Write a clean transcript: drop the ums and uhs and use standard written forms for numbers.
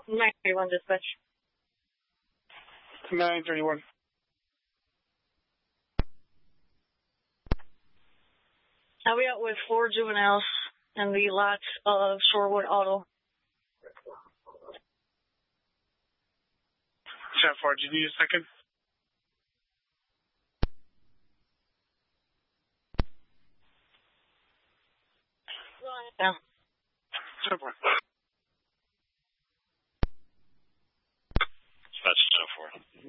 931 dispatch. 931. I'll be out with 4 juveniles in the lot of Shorewood Auto. 10-4, do you need a second? Yeah. 10-4. Dispatch 10-4.